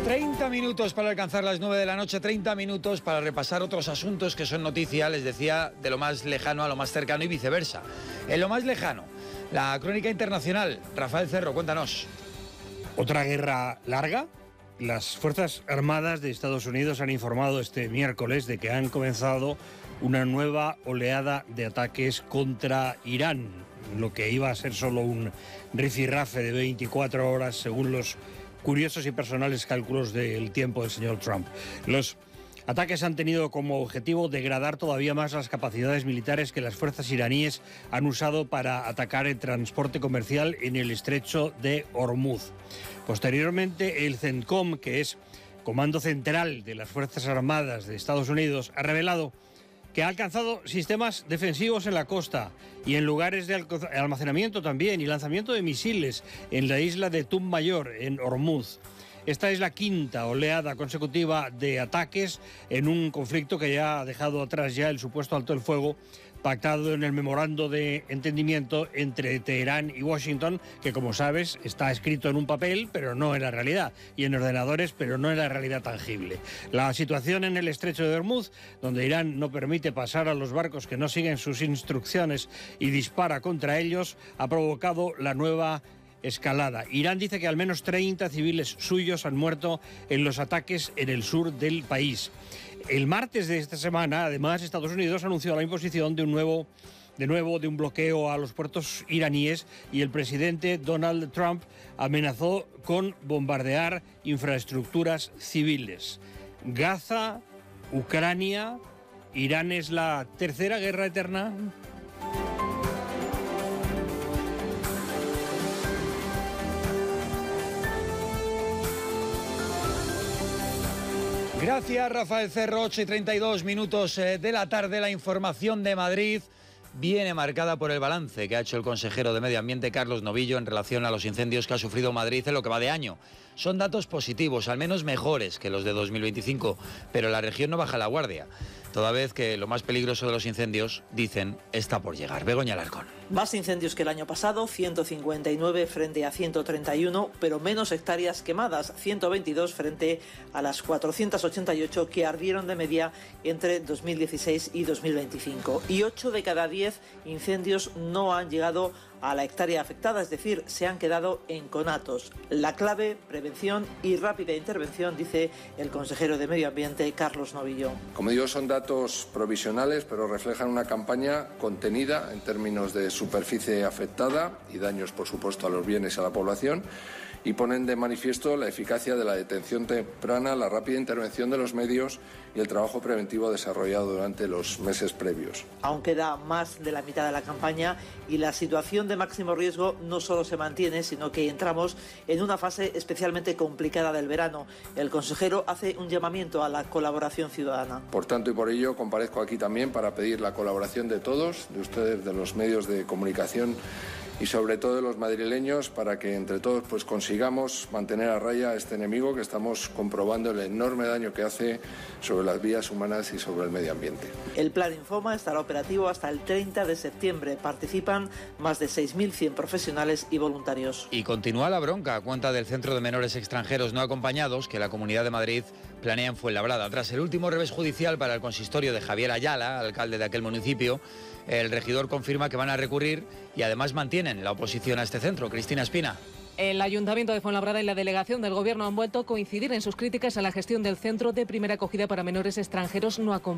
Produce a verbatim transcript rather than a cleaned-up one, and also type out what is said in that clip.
treinta minutos para alcanzar las nueve de la noche, treinta minutos para repasar otros asuntos que son noticia, les decía, de lo más lejano a lo más cercano y viceversa. En lo más lejano, la crónica internacional. Rafael Cerro, cuéntanos. ¿Otra guerra larga? Las Fuerzas Armadas de Estados Unidos han informado este miércoles de que han comenzado una nueva oleada de ataques contra Irán, lo que iba a ser solo un rifirrafe de veinticuatro horas según los curiosos y personales cálculos del tiempo del señor Trump. Los ataques han tenido como objetivo degradar todavía más las capacidades militares que las fuerzas iraníes han usado para atacar el transporte comercial en el estrecho de Hormuz. Posteriormente, el CENTCOM, que es Comando Central de las Fuerzas Armadas de Estados Unidos, ha revelado que ha alcanzado sistemas defensivos en la costa y en lugares de almacenamiento también y lanzamiento de misiles en la isla de Tub Mayor, en Hormuz. Esta es la quinta oleada consecutiva de ataques en un conflicto que ya ha dejado atrás ya el supuesto alto el fuego pactado en el memorando de entendimiento entre Teherán y Washington, que como sabes está escrito en un papel, pero no en la realidad, y en ordenadores, pero no en la realidad tangible. La situación en el estrecho de Hormuz, donde Irán no permite pasar a los barcos que no siguen sus instrucciones y dispara contra ellos, ha provocado la nueva escalada. Irán dice que al menos treinta civiles suyos han muerto en los ataques en el sur del país. El martes de esta semana, además, Estados Unidos anunció la imposición de un nuevo, de nuevo, de un bloqueo a los puertos iraníes y el presidente Donald Trump amenazó con bombardear infraestructuras civiles. Gaza, Ucrania, Irán es la tercera guerra eterna. Gracias, Rafael Cerro. Ocho y treinta y dos minutos de la tarde. La información de Madrid viene marcada por el balance que ha hecho el consejero de Medio Ambiente, Carlos Novillo, en relación a los incendios que ha sufrido Madrid en lo que va de año. Son datos positivos, al menos mejores que los de dos mil veinticinco, pero la región no baja la guardia, toda vez que lo más peligroso de los incendios, dicen, está por llegar. Begoña Alarcón. Más incendios que el año pasado, ciento cincuenta y nueve frente a ciento treinta y uno, pero menos hectáreas quemadas, ciento veintidós frente a las cuatrocientas ochenta y ocho que ardieron de media entre dos mil dieciséis y dos mil veinticinco. Y ocho de cada diez incendios no han llegado a la hectárea afectada, es decir, se han quedado en conatos. La clave, prevención y rápida intervención, dice el consejero de Medio Ambiente, Carlos Novillo. Como digo, son datos provisionales, pero reflejan una campaña contenida en términos de superficie afectada y daños, por supuesto, a los bienes y a la población, y ponen de manifiesto la eficacia de la detención temprana, la rápida intervención de los medios y el trabajo preventivo desarrollado durante los meses previos. Aún queda más de la mitad de la campaña y la situación de máximo riesgo no solo se mantiene, sino que entramos en una fase especialmente complicada del verano. El consejero hace un llamamiento a la colaboración ciudadana. Por tanto y por ello comparezco aquí también para pedir la colaboración de todos, de ustedes, de los medios de comunicación y sobre todo de los madrileños, para que entre todos pues consigamos mantener a raya a este enemigo que estamos comprobando el enorme daño que hace sobre las vías humanas y sobre el medio ambiente. El plan Infoma estará operativo hasta el treinta de septiembre. Participan más de seis mil cien profesionales y voluntarios. Y continúa la bronca a cuenta del Centro de Menores Extranjeros No Acompañados que la Comunidad de Madrid planea en Fuenlabrada. Tras el último revés judicial para el consistorio de Javier Ayala, alcalde de aquel municipio, el regidor confirma que van a recurrir y además mantienen la oposición a este centro. Cristina Espina. El Ayuntamiento de Fuenlabrada y la delegación del Gobierno han vuelto a coincidir en sus críticas a la gestión del centro de primera acogida para menores extranjeros no acompañados.